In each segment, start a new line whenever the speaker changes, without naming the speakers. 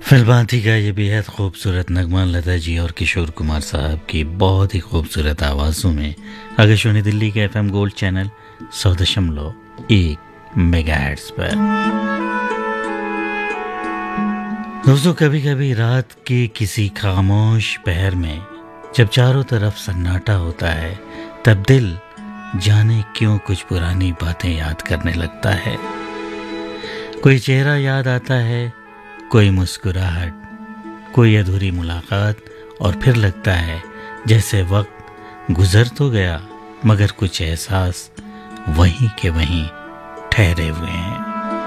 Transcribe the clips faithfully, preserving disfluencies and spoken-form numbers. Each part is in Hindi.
फिल्मांती का ये बेहद खूबसूरत नगमा लता जी और किशोर कुमार साहब की बहुत ही खूबसूरत आवाज़ों में आकाशवाणी दिल्ली के एफएम गोल्ड चैनल सौ दशमलव एक मेगाहर्ट्ज़ पर। दोस्तों, कभी कभी रात के किसी खामोश पहर में जब चारों तरफ सन्नाटा होता है, तब दिल जाने क्यों कुछ पुरानी बातें याद करने लगता है। कोई चेहरा याद आता है, कोई मुस्कुराहट, कोई अधूरी मुलाकात, और फिर लगता है जैसे वक्त गुजर तो गया मगर कुछ एहसास वहीं के वहीं ठहरे हुए हैं।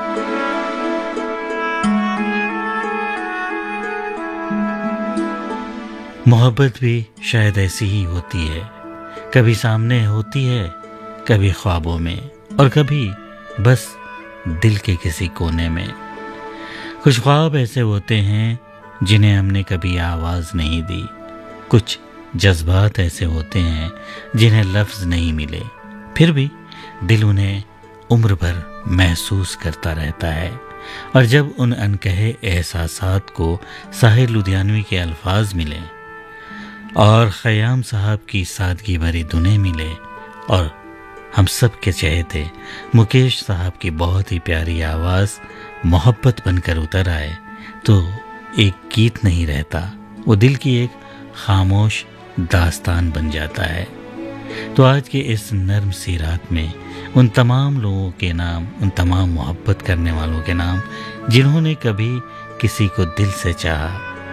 मोहब्बत भी शायद ऐसी ही होती है, कभी सामने होती है, कभी ख्वाबों में, और कभी बस दिल के किसी कोने में। कुछ ख्वाब ऐसे होते हैं जिन्हें हमने कभी आवाज़ नहीं दी, कुछ जज्बात ऐसे होते हैं जिन्हें लफ्ज़ नहीं मिले, फिर भी दिल उन्हें उम्र भर महसूस करता रहता है। और जब उन अनकहे एहसासात को साहिर लुधियानवी के अल्फाज मिले और ख़याम साहब की सादगी भरी धुनें मिले और हम सब के चहेते मुकेश साहब की बहुत ही प्यारी आवाज़ मोहब्बत बनकर उतर आए, तो एक गीत नहीं रहता, वो दिल की एक खामोश दास्तान बन जाता है। तो आज के इस नर्म सी रात में उन तमाम लोगों के नाम, उन तमाम मोहब्बत करने वालों के नाम जिन्होंने कभी किसी को दिल से चाहा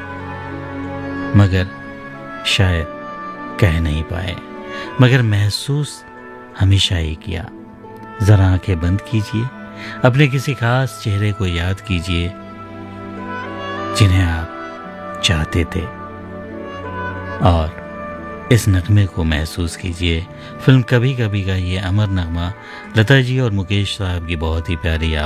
मगर शायद कह नहीं पाए, मगर महसूस हमेशा ही किया। ज़रा आंखें बंद कीजिए, अपने किसी खास चेहरे को याद कीजिए जिन्हें आप चाहते थे, और इस नगमे को महसूस कीजिए। फिल्म कभी कभी का ये अमर नगमा लता जी और मुकेश साहब की बहुत ही प्यारी